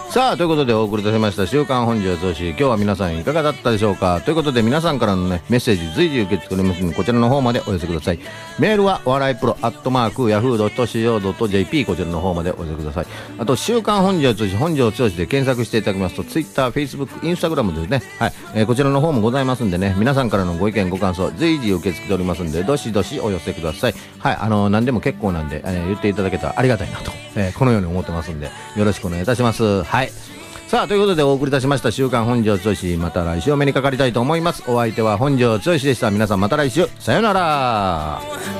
さあということでお送りいたしました週刊本庄剛志、今日は皆さんいかがだったでしょうか。ということで皆さんからのねメッセージ随時受け付けておりますので、こちらの方までお寄せください。メールはお笑いプロ@yahoo.co.jp、 こちらの方までお寄せください。あと週刊本庄剛志、本庄剛志で検索していただきますと Twitter、Facebook、Instagram ですね、はい、こちらの方もございますんでね、皆さんからのご意見ご感想随時受け付けておりますんで、どしどしお寄せください。はい、何でも結構なんで、言っていただけたらありがたいなと、このように思ってますんで、よろしくお願いいたします。はい、さあということでお送りいたしました週刊本庄剛志、また来週お目にかかりたいと思います。お相手は本庄剛志でした。皆さんまた来週、さよなら。